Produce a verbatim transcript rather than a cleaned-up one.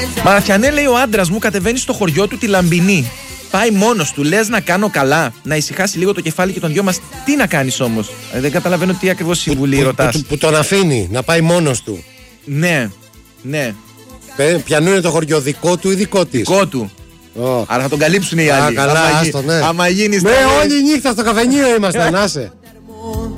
Μαραθιανέ, λέει ο άντρας μου, κατεβαίνει στο χωριό του τη Λαμπινή. Πάει μόνος του, λες να κάνω καλά, να ησυχάσει λίγο το κεφάλι και των δυο μας. Τι να κάνεις όμως? Ε, δεν καταλαβαίνω τι ακριβώς συμβουλή που, ρωτάς. Που, που, που τον αφήνει να πάει μόνος του. Ναι, ναι. Πιανού είναι το χωριό δικό του ή δικό της? Δικό του. Oh. Άρα θα τον καλύψουν οι άλλοι. Α, καλά, άμα, άστο, ναι. άμα γίνεις... Ναι, όλη νύχτα στο καφενείο ήμασταν, άσε.